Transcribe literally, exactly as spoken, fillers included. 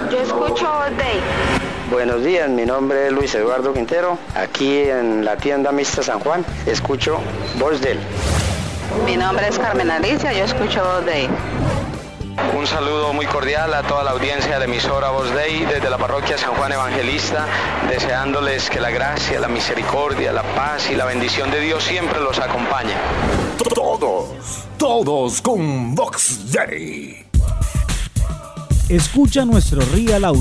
Yo escucho Voz Dei. Buenos días, mi nombre es Luis Eduardo Quintero, aquí en la tienda Mixta San Juan, escucho Voz Dei. Mi nombre es Carmen Alicia, yo escucho Voz Dei. Un saludo muy cordial a toda la audiencia de emisora Voz Dei desde la parroquia San Juan Evangelista, deseándoles que la gracia, la misericordia, la paz y la bendición de Dios siempre los acompañe. Todos, todos con Vox Dei. Escucha nuestro Real Audio